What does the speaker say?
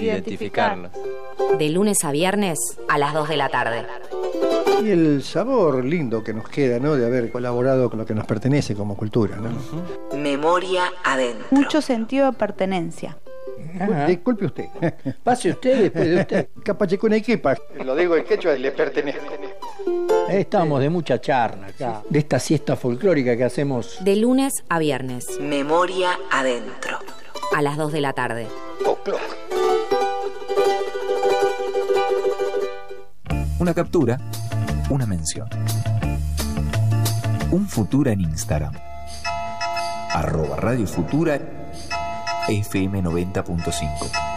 identificarlos. De lunes a viernes a las 2 de la tarde. Y el sabor lindo que nos queda, ¿no? De haber colaborado con lo que nos pertenece como cultura, ¿no? Memoria adentro. Mucho sentido de pertenencia. Ajá. Disculpe usted. Pase usted después de usted. Capachecunequipa. Lo digo en quechua, le pertenece. Estamos de mucha charla acá, de esta siesta folclórica que hacemos. De lunes a viernes. Memoria adentro. A las 2 de la tarde. Una captura, una mención. Un Futura en Instagram. @Radio Futura FM 90.5.